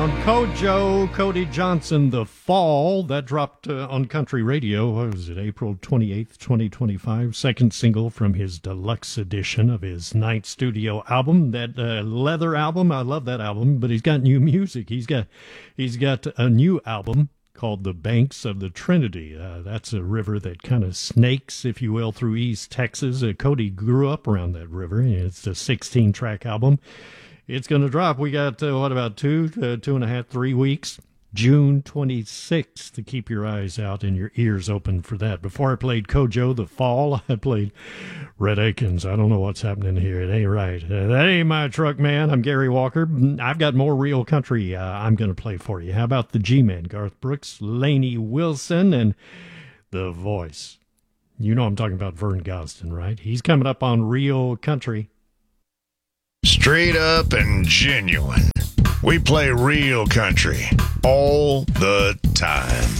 On Kojo, Cody Johnson, The Fall, that dropped on country radio, what was it, April 28th, 2025, second single from his deluxe edition of his ninth studio album, that leather album. I love that album, but he's got new music. He's got a new album called The Banks of the Trinity. That's a river that kind of snakes, if you will, through East Texas. Cody grew up around that river. It's a 16-track album. It's going to drop. We got, 2.5, 3 weeks. June 26th, to keep your eyes out and your ears open for that. Before I played Kojo, The Fall, I played Rhett Akins. I don't know what's happening here. It ain't right. That ain't my truck, man. I'm Gary Walker. I've got more real country I'm going to play for you. How about the G-Man? Garth Brooks, Lainey Wilson, and The Voice. You know I'm talking about Vern Gosdin, right? He's coming up on Real Country. Straight up and genuine. We play real country all the time.